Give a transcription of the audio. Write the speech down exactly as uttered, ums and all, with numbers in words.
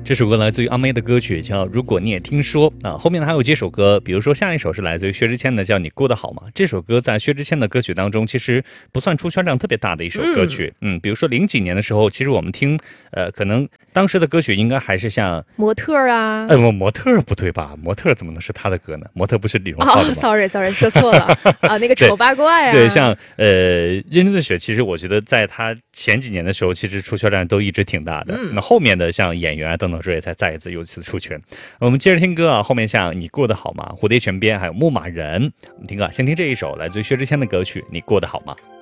这首歌来自于阿妹的歌曲叫《如果你也听说》啊，后面呢还有几首歌，比如说下一首是来自于薛之谦的叫《你过得好吗》。这首歌在薛之谦的歌曲当中其实不算出圈量特别大的一首歌曲，嗯，嗯比如说零几年的时候，其实我们听呃可能当时的歌曲应该还是像模特啊， 呃模特不对吧？模特怎么能是他的歌呢？模特不是李荣浩的吗？ 哦 ，sorry sorry， 说错了啊，那个丑八怪啊， 对，像呃认真的雪，其实我觉得在他前几年的时候，其实出圈量都一直挺大的。嗯、那后面的像演员啊等等这些才再一次有次出圈。我们接着听歌啊，后面像你过得好吗？蝴蝶泉边还有牧马人，我们听歌，先听这一首来自于薛之谦的歌曲《你过得好吗》。